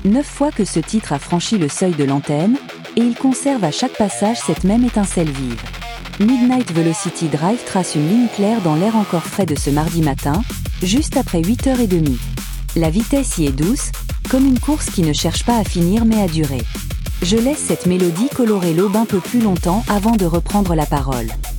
9 fois que ce titre a franchi le seuil de l'antenne, et il conserve à chaque passage cette même étincelle vive. Midnight Velocity Drive trace une ligne claire dans l'air encore frais de ce mardi matin, juste après 8h30. La vitesse y est douce, comme une course qui ne cherche pas à finir mais à durer. Je laisse cette mélodie colorer l'aube un peu plus longtemps avant de reprendre la parole.